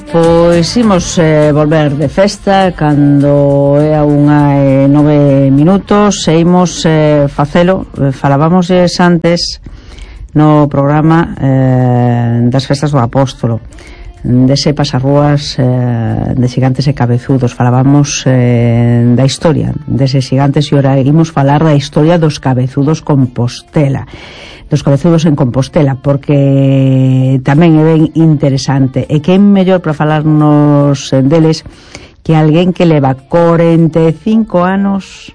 Pois imos volver de festa cando é a 1:09 e imos facelo. Falábamosles antes no programa das festas do Apóstolo, dese pasarrúas de xigantes e cabezudos. Falábamos da historia deses xigantes e ora imos falar da historia dos cabezudos en Compostela, porque tamén é ben interesante. E que é mellor para falarnos deles que alguén que leva 45 anos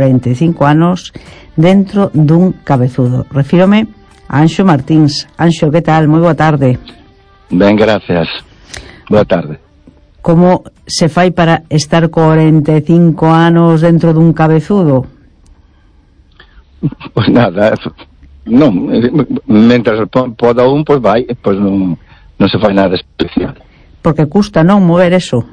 dentro dun cabezudo. Refírome a Anxo Martíns. Anxo, que tal? Moi boa tarde. Ben, gracias. Boa tarde. Como se fai para estar 45 anos dentro dun cabezudo? Pois nada, non, mentras poda un, pois vai, pois non se fai nada especial. Porque custa, non, mover eso?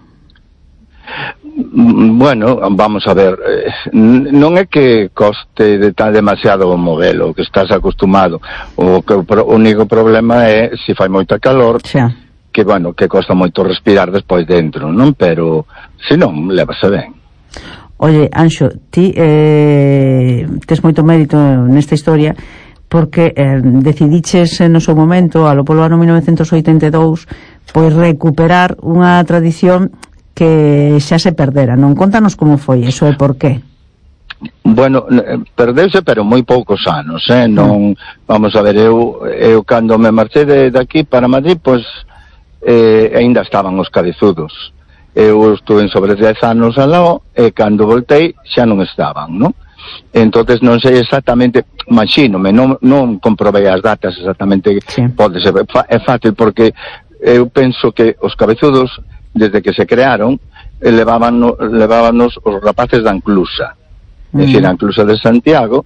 Bueno, vamos a ver, non é que coste demasiado movelo, que estás acostumado. O único problema é se fai moita calor, xa, que bueno, que costa moito respirar despois dentro, non? Pero se non, levase ben. Oye, Anxo, ti tes moito mérito nesta historia, porque decidiches no seu momento, alo polo ano 1982, pois recuperar unha tradición que xa se perdera, non? Contanos como foi eso e por qué. Bueno, perdeuse, pero moi poucos anos, non, vamos a ver, eu cando me marchei de aquí para Madrid, pois ainda estaban os cabezudos. Eu estuve sobre 10 anos aló e cando voltei xa non estaban, non? Entonces non sei exactamente, imagínome, non comprobei as datas exactamente, sí. Pode ser, é fácil, porque eu penso que os cabezudos, desde que se crearon, levábanos os rapaces da Anclusa, é dicir, a Anclusa de Santiago,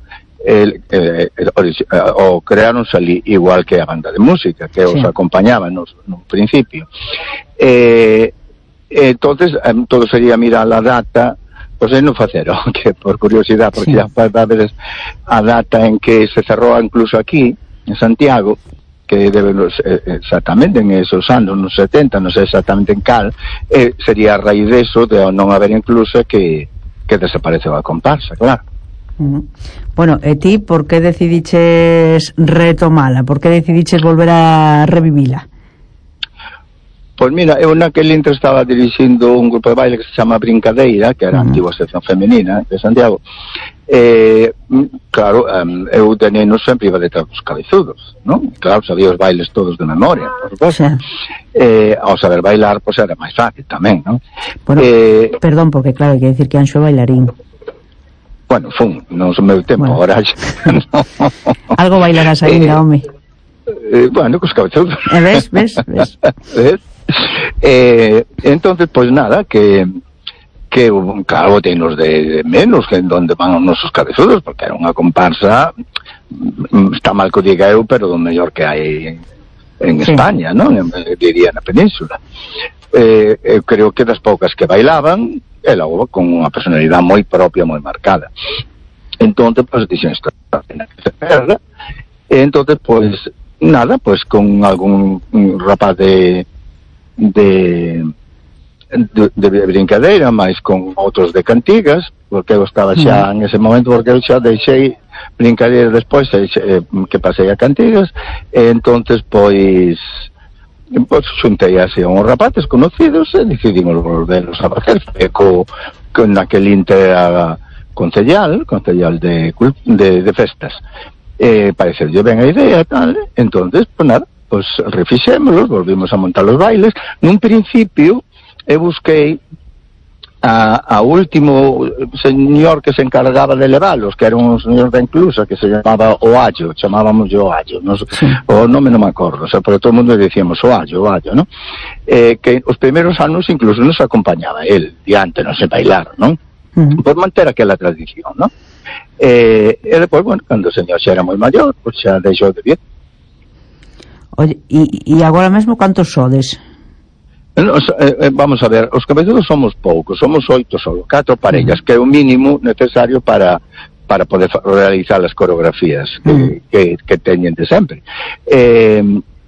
o crearonse ali, igual que a banda de música, que os acompañaba no principio. Entonces, todo sería mirar a data, pois non facero, que por curiosidade, porque xa para ver a data en que se cerrou incluso aquí, en Santiago, que debe exactamente en esos anos, nos 70, non sei exactamente en cal, sería a raíz deso, de non haber incluso que desapareceu a comparsa, claro. Bueno, e ti, por que decidiches retomala? Por que decidiches volver a revivila? Pois mira, eu naquele intre estaba dirixindo un grupo de baile que se chama Brincadeira, que era a antigua sección femenina de Santiago. Claro, eu de neno sempre iba detrás dos cabezudos, non? Claro, sabía os bailes todos de memoria, por suposto. Ao saber bailar, pois era máis fácil tamén, non? Bueno, perdón, porque claro, hai que decir que Anxo é bailarín. Bueno, non son meu tempo, agora xa. Algo bailarás ainda, home. Bueno, cos cabezudos. Ves? Ves? Entonces, pois nada, que claro, tenos de menos que en donde van os nosos cabezudos, porque era unha comparsa, está mal que o diga eu, pero do mellor que hai en España, non? Diría na península. Eu creo que das poucas que bailaban, e logo con unha personalidade moi propia, moi marcada. Entonces, pois, dixen isto, que se perda, e entonces, pois, nada, pois con algún rapaz de brincadeira, máis con outros de cantigas, porque eu estaba xa en ese momento, porque eu xa deixei brincadeira despois, que pasei a cantigas, e entonces pois xuntei así a uns rapaces conocidos e decidimos volverlos a facer, con aquel inter concellal de festas. Pareceulle ben a idea, tal, entonces, pues nada, pues refixémolos, volvimos a montar os bailes. Nun principio eu busquei a último señor que se encargaba de leválos, que era un señor da Inclusa, que se chamaba Oallo, chamábamos o Oallo, o nome non me acordo, o sea, porque todo o mundo dicíamos Oallo, non? Que os primeiros anos incluso nos acompañaba el, diante, non sei bailar, non? Por manter aquela tradición, non? E depois, bueno, cando o señor xa era moi maior, pois xa deixou de vir. Oye, e agora mesmo cantos sodes? Vamos a ver, os cabezudos somos poucos, somos 8 solo, 4 parellas, que é o mínimo necesario para poder realizar as coreografías que teñen de sempre.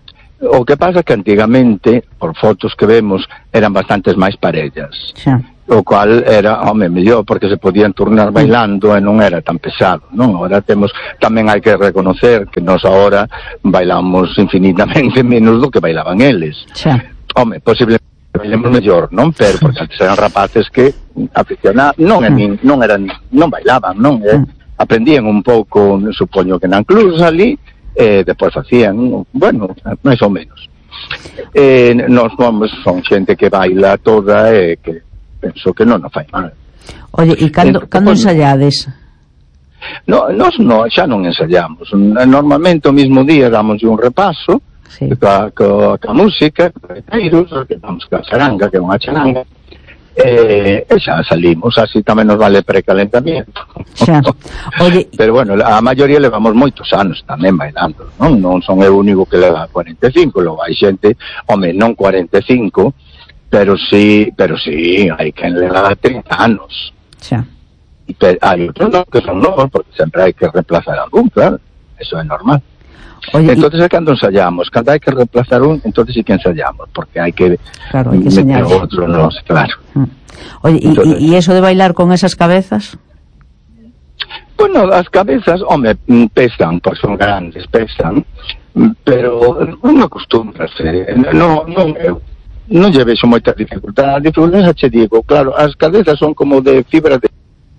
O que pasa que antigamente, por fotos que vemos, eran bastantes máis parellas. Xa. O cual era, mellor, porque se podían turnar bailando e non era tan pesado, non? Ahora tamén hai que reconocer que nos ahora bailamos infinitamente menos do que bailaban eles. Xa. Posiblemente bailemos mellor, non? Pero porque antes eran rapaces que aficionaban, non bailaban, non? Aprendían un pouco, supoño que nan clubs ali, depois facían, bueno, máis ou menos. Nos son xente que baila toda e que penso que non fai mal. Oye, e cando ensayades? Nos xa non ensayamos. Normalmente o mismo día damos un repaso, sí, ca música, que damos ca charanga, que é unha charanga, e xa salimos, así tamén nos vale precalentamiento. Xa. Oye, pero bueno, a maioría levamos moitos anos tamén bailando, non son eu único que leva 45, logo hai xente, non 45, pero sí, hai quen leva 30 anos. Xa. Hai outros que son novos, porque sempre hai que reemplazar algún, claro, eso é normal. Oye, entonces é cando ensayamos, cando hai que reemplazar un, entonces sí que ensayamos, porque hai que meter outro, claro. Oye, e eso de bailar con esas cabezas? Bueno, as cabezas, pesan, porque son grandes, pesan, pero non acostúmbrase, non lle vexo moita dificultade. A dificultade che digo, claro, as cabezas son como de fibra de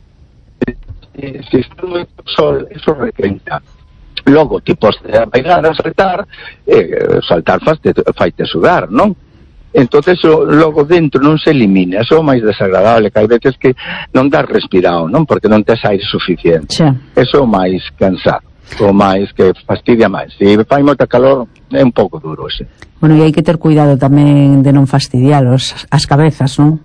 se está moito sol, eso requenta. Logo, ti podes bailar, a saltar faite sudar, non? Entón, logo dentro non se elimina, eso é máis desagradable, que hai veces que non dás respirado, non? Porque non tes aire suficiente. Xa. Eso é máis cansado, o máis que fastidia máis. Se fai moita calor, é un pouco duro, ese. Bueno, e hai que ter cuidado tamén de non fastidialos as cabezas, non?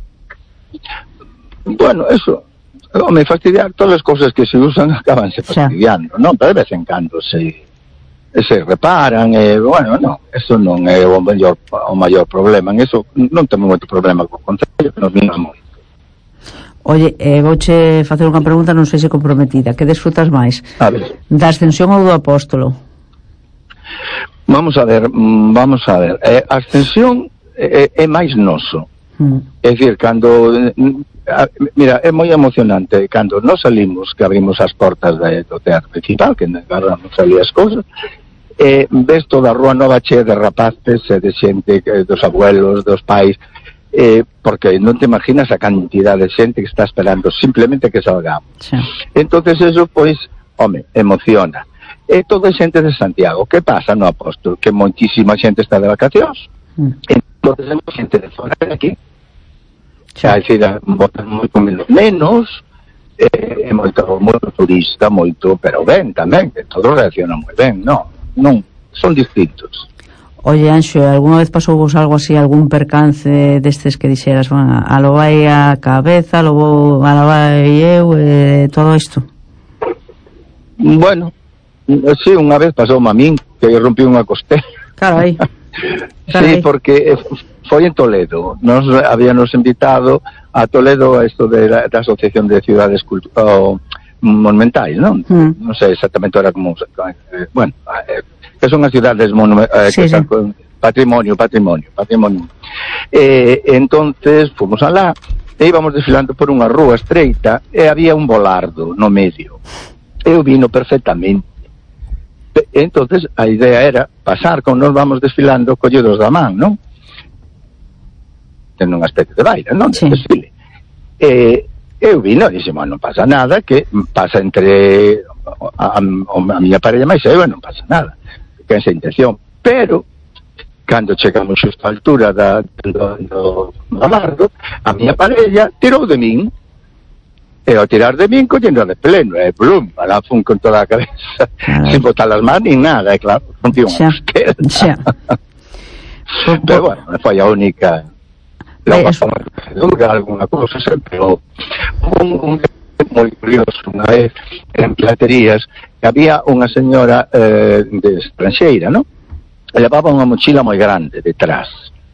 Bueno, eso... fastidiar todas as cousas que se usan acabanse fastidiando, non? Pero de vez en cando se reparan, bueno, non, eso non é o maior problema, en eso non temos moito problema co concello, que nos vina moito. Oye, vouche facer unha pregunta, non sei se comprometida, que desfrutas máis? A ver. Da Ascensión ou do Apóstolo? Vamos a ver, a Ascensión é máis noso. É dicir, cando... Mira, é moi emocionante cando nos salimos, que abrimos as portas do teatro principal, que agarramos ali as cousas, ves toda a rúa nova chea de rapaces e de xente, dos abuelos, dos pais, porque non te imaginas a cantidad de xente que está esperando simplemente que salgamos. Sí. Entonces eso, pois, emociona. E toda xente de Santiago, que pasa no Apóstol? Que moitísima xente está de vacacións. Entonces hai xente de fora de aquí, xa, é dicir, votan moito menos, moito turista, pero ben tamén, que todos reaccionan moi ben, non, son distintos. Oye, Anxo, alguna vez pasou vos algo así, algún percance destes que dixeras, bueno, a lo vai a cabeza, a lo vai eu, todo isto? Bueno, sí, unha vez pasou a min, que rompí unha costela. Claro, aí. Sí, porque foi en Toledo. Nos habíamos invitado a Toledo a esto de la Asociación de Ciudades Monumentais, non? Non sei exactamente ahora como... bueno, que son as cidades que están con patrimonio. Entonces, fomos alá, e íbamos desfilando por unha rúa estreita, e había un volardo no medio. Eu vino perfectamente. Entonces a idea era pasar, como nos vamos desfilando, colledos da man, non? Ten unha especie de baile, non? Sí. Desfile. Eu vino e dixen, non pasa nada, que pasa entre a miña parella máis eu, non pasa nada, que é esa intención. Pero cando chegamos xusto á altura do bardo, a miña parella tirou de min. E ao tirar de min, collendo de pleno, blum, alá fun con toda a cabeza, sin botar as mans ni nada, claro, rompí unha costela. Pero bueno, foi a única, alguna cosa, pero un moi curioso, unha vez en platerías, que había unha señora de estranxeira, non? E levaba unha mochila moi grande detrás.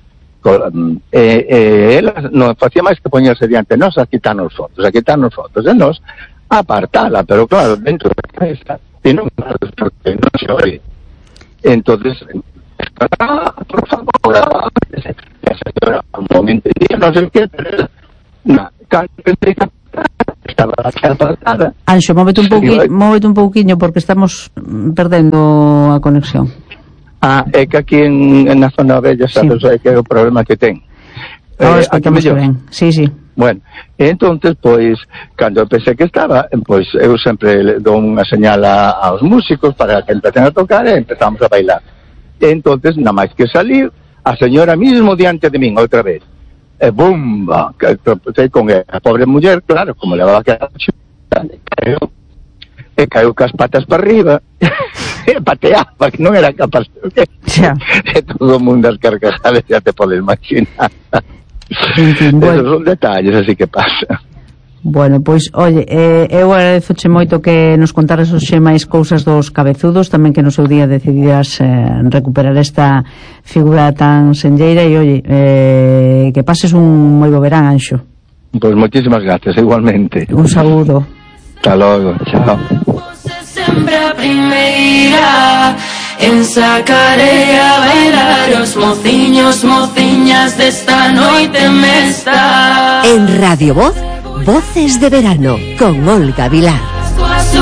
Ela non facía máis que poñerse diante nós a quitarnos fotos de nós a apartala, pero claro, dentro da cabeza e non porque non se oi. Entonces por favor, esa señora un momento non sei que, pero estaba apartada. Anxo, móvete un pouquiño porque estamos perdendo a conexión. É que aquí na zona bella, sabes, que é o problema que ten. Ahora escoitamos ben. Sí. Bueno, entonces, pois, cando eu pensei que estaba, pois, eu sempre dou unha señal aos músicos para que empecen a tocar e empezamos a bailar. Entonces, nada máis que salir, a señora mismo diante de min, outra vez. E bomba, que tropecei con a pobre muller, claro, como levaba que caiu cas patas para arriba e pateaba, que non era capaz e todo o mundo as carcajadas, xa te podes imaginar. Esos son detalles, así que pasa. Bueno, pois, oye, eu agradezoche moito que nos contaras hoxe máis cousas dos cabezudos, tamén que no seu día decidiras recuperar esta figura tan senlleira e, oye, que pases un moi bo verán, Anxo. Pois moitísimas gracias, igualmente. Un saúdo. Hasta logo, chao. Sembra primeira en sacaré a bailar os mociños, mociñas desta noite mesta. En Radio Voz, Voces de Verano, con Olga Vilar.